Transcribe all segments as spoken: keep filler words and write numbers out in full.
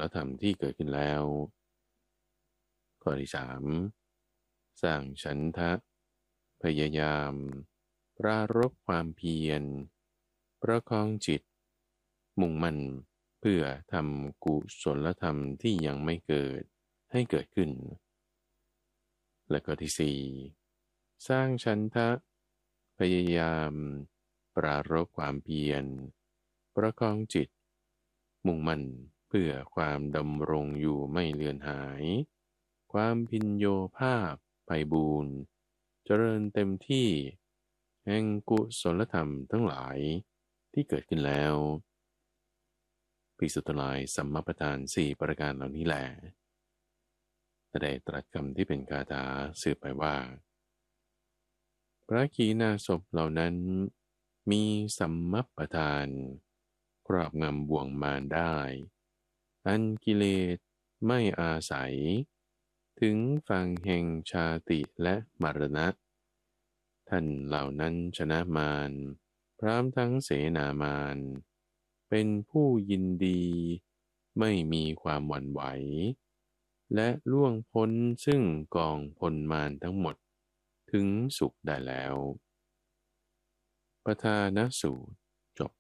ธรรมที่เกิดขึ้นแล้วข้อที่สามสร้างฉันทะพยายามปรารภความเพียรประคองจิตมุ่งมั่นเพื่อทำกุศลธรรมที่ยังไม่เกิดให้เกิดขึ้นและข้อที่สี่สร้างฉันทะพยายามปรารภความเพียรประคองจิตมุ่งมั่นเพื่อความดำรงอยู่ไม่เลือนหายความพินโยภาพไพบูรณ์เจริญเต็มที่แห่งกุศลธรรมทั้งหลายที่เกิดขึ้นแล้วภิกษุทั้งหลายสัมมาประธานสี่ประการเหล่านี้แหละได้ตรัสคำที่เป็นคาถาสืบไปว่าพระขีณาสพเหล่านั้นมีสัมมัปปทานครอบงำบ่วงมารได้อันกิเลสไม่อาศัยถึงฝั่งแห่งชาติและมรณะท่านเหล่านั้นชนะมารพร้อมทั้งเสนามารเป็นผู้ยินดีไม่มีความหวั่นไหวและล่วงพ้นซึ่งกองพลมารทั้งหมดถึงสุขได้แล้วปทานสูตรจบ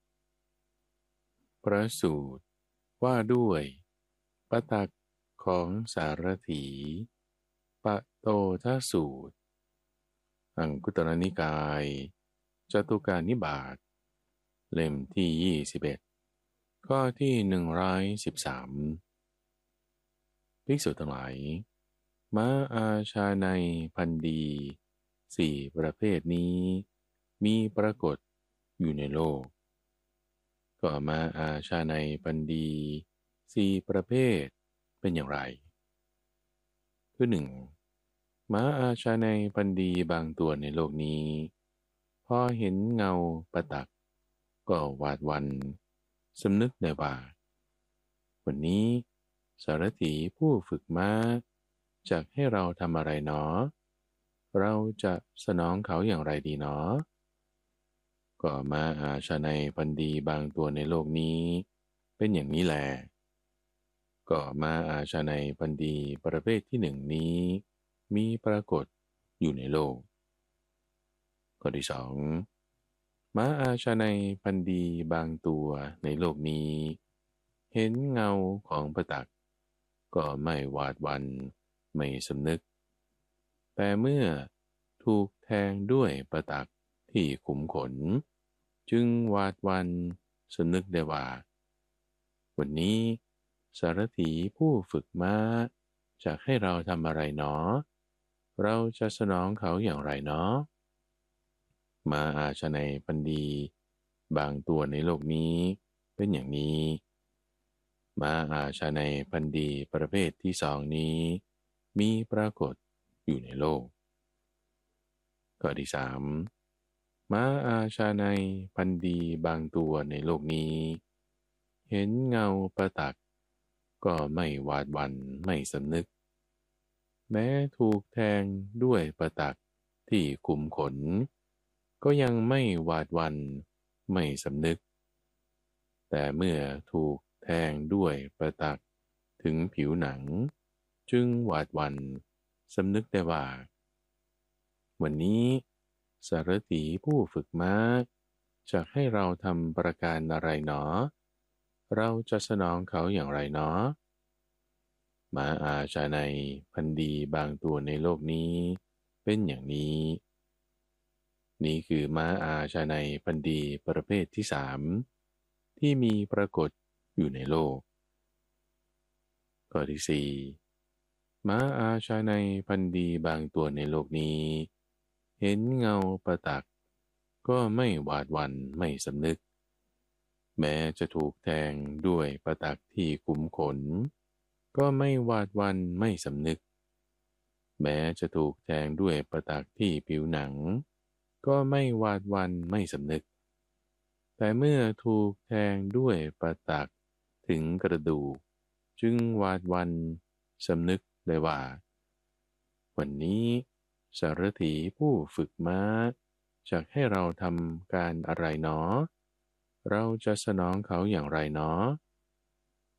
พระสูตรว่าด้วยปตักของสารถีปโตทสูตรอังคุตรนิกายจตุการนิบาตเล่มที่ยี่สิบเอ็ดข้อที่หนึ่งร้อยสิบสามภิกษุทั้งหลายม้าอาชาในพันดีสี่ประเภทนี้มีปรากฏอยู่ในโลกก็ม้าอาชาในพันดีสี่ประเภทเป็นอย่างไรคือหนึ่งม้าอาชาในพันดีบางตัวในโลกนี้พอเห็นเงาประตักก็หวาดหวั่นสำนึกได้ว่าวันนี้สารถีผู้ฝึกม้าจะให้เราทำอะไรหนอเราจะสนองเขาอย่างไรดีหนอก็ม้าอาชาในพันดีบางตัวในโลกนี้เป็นอย่างนี้แลก็ม้าอาชาในพันดีประเภทที่หนึ่งนี้มีปรากฏอยู่ในโลกข้อที่สองม้าอาชาในพันดีบางตัวในโลกนี้เห็นเงาของประตักก็ไม่หวาดหวั่นไม่สำนึกแต่เมื่อถูกแทงด้วยประตักที่ขุมขนจึงหวาดหวั่นสำนึกได้ว่าวันนี้สารถีผู้ฝึกม้าจะให้เราทำอะไรหนอเราจะสนองเขาอย่างไรหนอม้าอาชาในพันดีบางตัวในโลกนี้เป็นอย่างนี้ม้าอาชาในพันดีประเภทที่สองนี้มีปรากฏอยู่ในโลกข้อที่สามม้าอาชาในพันดีบางตัวในโลกนี้เห็นเงาประตักก็ไม่หวาดหวั่นไม่สำนึกแม้ถูกแทงด้วยประตักที่ขุมขนก็ยังไม่หวาดหวั่นไม่สำนึกแต่เมื่อถูกแทงด้วยประตักถึงผิวหนังจึงหวาดหวั่นสำนึกได้ว่าวันนี้สารถีผู้ฝึกม้าจะให้เราทำประการอะไรหนอเราจะสนองเขาอย่างไรหนอม้าอาชาในพันดีบางตัวในโลกนี้เป็นอย่างนี้นี่คือม้าอาชาในพันดีประเภทที่สามที่มีปรากฏอยู่ในโลกข้อที่สี่ม้าอาชาในพันดีบางตัวในโลกนี้เห็นเงาประตักก็ไม่หวาดหวั่นไม่สำนึกแม้จะถูกแทงด้วยประตักที่ขุมขนก็ไม่หวาดหวั่นไม่สำนึกแม้จะถูกแทงด้วยประตักที่ผิวหนังก็ไม่หวาดหวั่นไม่สำนึกแต่เมื่อถูกแทงด้วยประตักถึงกระดูกจึงหวาดหวั่นสำนึกได้ว่าวันนี้สารถีผู้ฝึกม้าจะให้เราทำการอะไรหนอเราจะสนองเขาอย่างไรหนอ